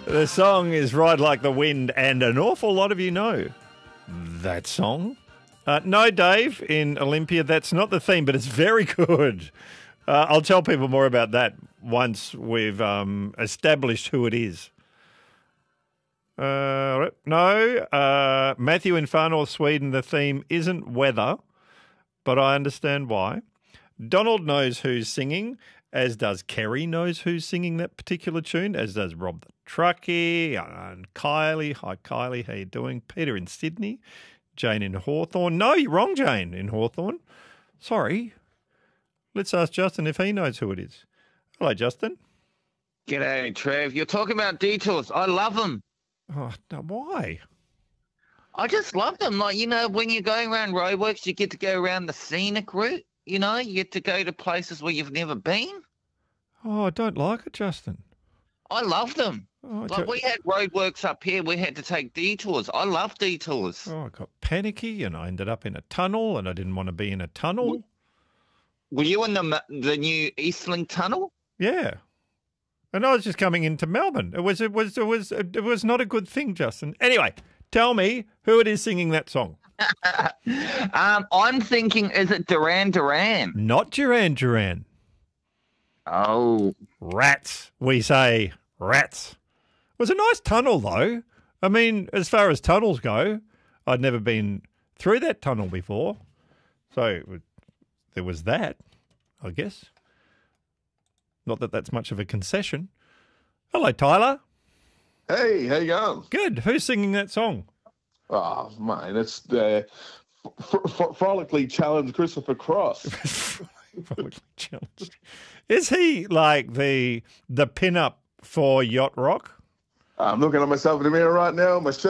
The song is Ride Like the Wind, and an awful lot of you know that song. No, Dave, in Olympia, that's not the theme, but it's very good. I'll tell people more about that once we've established who it is. No, Matthew in Far North Sweden, the theme isn't weather, but I understand why. Donald knows who's singing, as does Kerry knows who's singing that particular tune, as does Rob the Truckee and Kylie. Hi, Kylie, how you doing? Peter in Sydney, Jane in Hawthorne. No, you're wrong, Jane in Hawthorne. Sorry. Let's ask Justin if he knows who it is. Hello, Justin. G'day, Trev. You're talking about detours. I love them. Oh, no, why? I just love them. Like, when you're going around roadworks, you get to go around the scenic route. You get to go to places where you've never been. Oh, I don't like it, Justin. I love them. Oh, we had roadworks up here. We had to take detours. I love detours. Oh, I got panicky and I ended up in a tunnel and I didn't want to be in a tunnel. Were you in the new Eastlink tunnel? Yeah. And I was just coming into Melbourne. It was not a good thing, Justin. Anyway, tell me who it is singing that song. I'm thinking, is it Duran Duran? Not Duran Duran. Oh. Rats. We say rats. It was a nice tunnel, though. I mean, as far as tunnels go, I'd never been through that tunnel before. So there was that, I guess. Not that that's much of a concession. Hello, Tyler. Hey, how you going? Good. Who's singing that song? Oh, mate, it's Frolically Challenged Christopher Cross. Frolically Challenged. Is he like the pin-up for Yacht Rock? I'm looking at myself in the mirror right now. My